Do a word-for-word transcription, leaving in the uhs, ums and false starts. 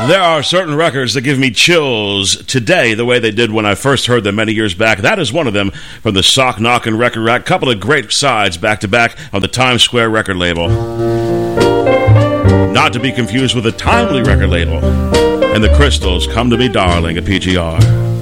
There are certain records that give me chills today the way they did when I first heard them many years back. That is one of them from the Sock Knockin' Record Rack. Couple of great sides back-to-back on the Times Square record label. Not to be confused with the Timely record label. And the Crystals, Come to Me Darling at P G R.